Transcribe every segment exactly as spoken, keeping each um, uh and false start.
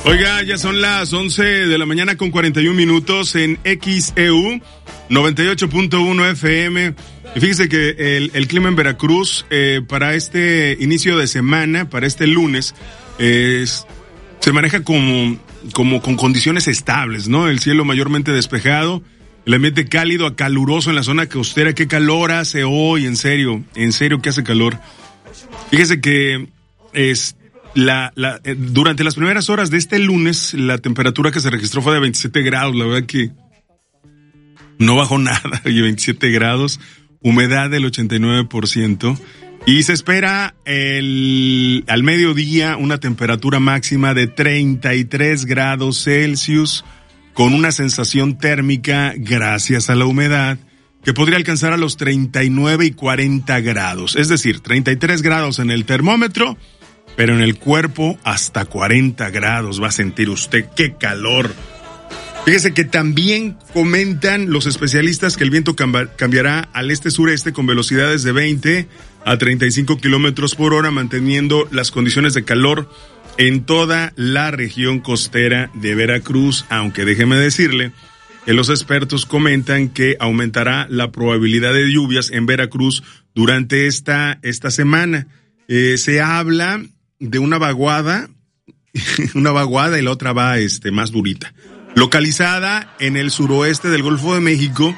Oiga, ya son las once de la mañana con cuarenta y un minutos en X E U noventa y ocho punto uno F M. Y fíjese que el, el clima en Veracruz eh, para este inicio de semana, para este lunes, eh, se maneja como, como con condiciones estables, ¿no? El cielo mayormente despejado, el ambiente cálido a caluroso en la zona costera. Qué calor hace hoy, en serio, en serio que hace calor. Fíjese que es... La, la, eh, durante las primeras horas de este lunes, la temperatura que se registró fue de veintisiete grados, la verdad que no bajó nada, y veintisiete grados, humedad del ochenta y nueve por ciento, y se espera el, al mediodía una temperatura máxima de treinta y tres grados Celsius, con una sensación térmica, gracias a la humedad, que podría alcanzar a los treinta y nueve y cuarenta grados, es decir, treinta y tres grados en el termómetro, pero en el cuerpo hasta cuarenta grados va a sentir usted. ¡Qué calor! Fíjese que también comentan los especialistas que el viento camba, cambiará al este-sureste con velocidades de veinte a treinta y cinco kilómetros por hora, manteniendo las condiciones de calor en toda la región costera de Veracruz, aunque déjeme decirle que los expertos comentan que aumentará la probabilidad de lluvias en Veracruz durante esta, esta semana. Eh, se habla de una vaguada, una vaguada y la otra va este más durita, localizada en el suroeste del Golfo de México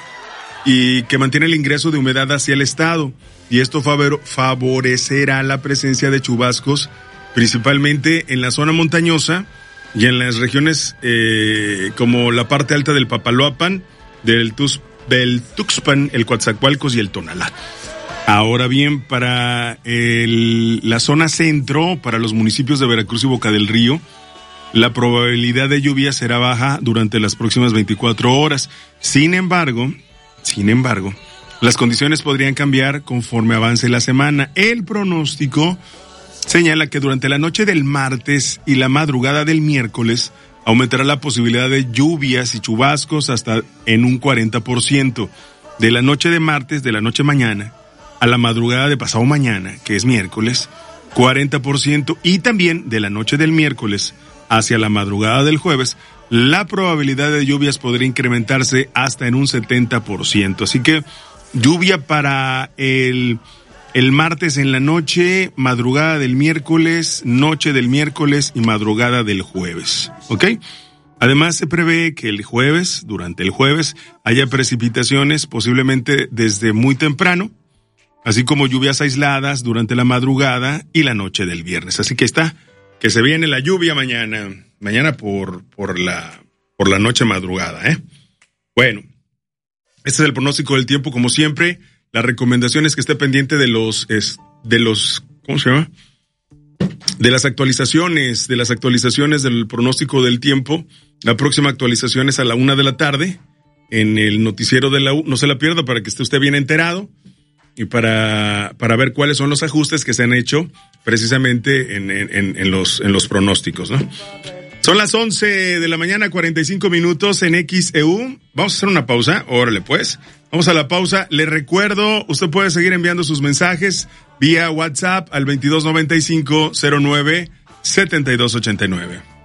y que mantiene el ingreso de humedad hacia el estado, y esto favor, favorecerá la presencia de chubascos principalmente en la zona montañosa y en las regiones eh, como la parte alta del Papaloapan, del, Tuz, del Tuxpan, el Coatzacoalcos y el Tonalá. Ahora bien, para el, la zona centro, para los municipios de Veracruz y Boca del Río, la probabilidad de lluvia será baja durante las próximas veinticuatro horas. Sin embargo, sin embargo, las condiciones podrían cambiar conforme avance la semana. El pronóstico señala que durante la noche del martes y la madrugada del miércoles aumentará la posibilidad de lluvias y chubascos hasta en un cuarenta por ciento. De la noche de martes, de la noche mañana, a la madrugada de pasado mañana, que es miércoles, cuarenta por ciento, y también de la noche del miércoles hacia la madrugada del jueves, la probabilidad de lluvias podría incrementarse hasta en un setenta por ciento. Así que lluvia para el, el martes en la noche, madrugada del miércoles, noche del miércoles y madrugada del jueves, ¿ok? Además, se prevé que el jueves, durante el jueves, haya precipitaciones posiblemente desde muy temprano, así como lluvias aisladas durante la madrugada y la noche del viernes. Así que está, que se viene la lluvia mañana, mañana por, por la, por la noche madrugada, ¿eh? Bueno, este es el pronóstico del tiempo, como siempre. La recomendación es que esté pendiente de los, es, de los, ¿cómo se llama? De las actualizaciones, de las actualizaciones del pronóstico del tiempo. La próxima actualización es a la una de la tarde en el noticiero de la U. No se la pierda para que esté usted bien enterado. Y para, para ver cuáles son los ajustes que se han hecho precisamente en, en, en, los, en los pronósticos, ¿no? Son las once de la mañana, cuarenta y cinco minutos en X E U. Vamos a hacer una pausa. Órale, pues. Vamos a la pausa. Le recuerdo, usted puede seguir enviando sus mensajes vía WhatsApp al veintidós noventa y cinco cero nueve setenta y dos ochenta y nueve.